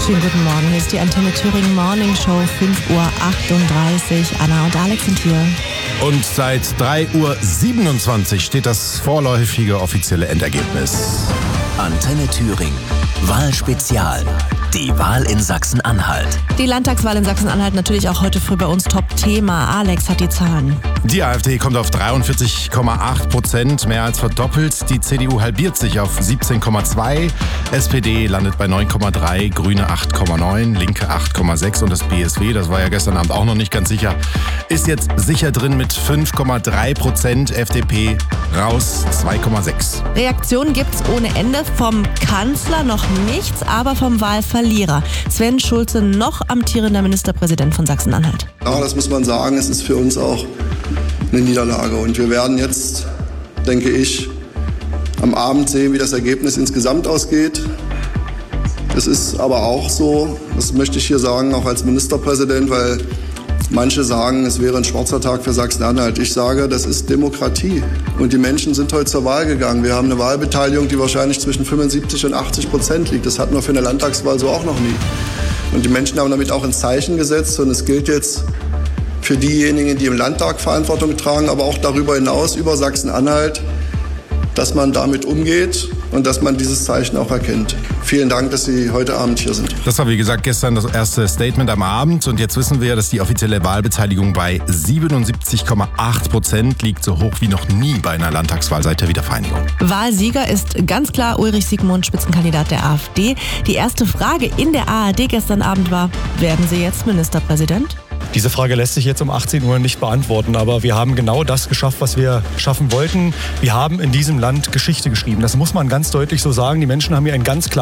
Schönen guten Morgen, hier ist die Antenne Thüringen Morning Show, 5:38 Uhr. Anna und Alex sind hier. Und seit 3:27 Uhr steht das vorläufige offizielle Endergebnis. Antenne Thüringen, Wahlspezial. Die Wahl in Sachsen-Anhalt. Die Landtagswahl in Sachsen-Anhalt natürlich auch heute früh bei uns Top-Thema. Alex hat die Zahlen. Die AfD kommt auf 43,8%, mehr als verdoppelt. Die CDU halbiert sich auf 17,2%. SPD landet bei 9,3%, Grüne 8,9%, Linke 8,6% und das BSW, das war ja gestern Abend auch noch nicht ganz sicher, ist jetzt sicher drin mit 5,3%. FDP raus 2,6%. Reaktionen gibt's ohne Ende. Vom Kanzler noch nichts, aber vom Wahlverlierer. Sven Schulze, noch amtierender Ministerpräsident von Sachsen-Anhalt. Ja, das muss man sagen. Es ist für uns auch eine Niederlage. Und wir werden jetzt, denke ich, am Abend sehen, wie das Ergebnis insgesamt ausgeht. Es ist aber auch so, das möchte ich hier sagen, auch als Ministerpräsident, weil manche sagen, es wäre ein schwarzer Tag für Sachsen-Anhalt. Ich sage, das ist Demokratie. Und die Menschen sind heute zur Wahl gegangen. Wir haben eine Wahlbeteiligung, die wahrscheinlich zwischen 75% und 80% liegt. Das hatten wir für eine Landtagswahl so auch noch nie. Und die Menschen haben damit auch ein Zeichen gesetzt. Und es gilt jetzt für diejenigen, die im Landtag Verantwortung tragen, aber auch darüber hinaus, über Sachsen-Anhalt, dass man damit umgeht und dass man dieses Zeichen auch erkennt. Vielen Dank, dass Sie heute Abend hier sind. Das war, wie gesagt, gestern das erste Statement am Abend. Und jetzt wissen wir, dass die offizielle Wahlbeteiligung bei 77,8% liegt, so hoch wie noch nie bei einer Landtagswahl seit der Wiedervereinigung. Wahlsieger ist ganz klar Ulrich Siegmund, Spitzenkandidat der AfD. Die erste Frage in der ARD gestern Abend war, werden Sie jetzt Ministerpräsident? Diese Frage lässt sich jetzt um 18 Uhr nicht beantworten, aber wir haben genau das geschafft, was wir schaffen wollten. Wir haben in diesem Land Geschichte geschrieben. Das muss man ganz deutlich so sagen. Die Menschen haben hier ein ganz klares